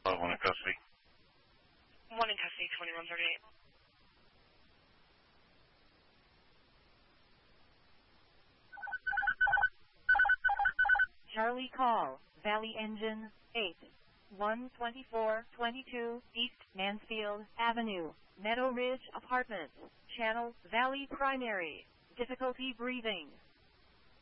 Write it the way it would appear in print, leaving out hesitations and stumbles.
One in custody. One in custody, 2138. Charlie call, Valley Engine, 12422 East Mansfield Avenue, Meadow Ridge Apartments, Channel, Valley Primary. Difficulty breathing.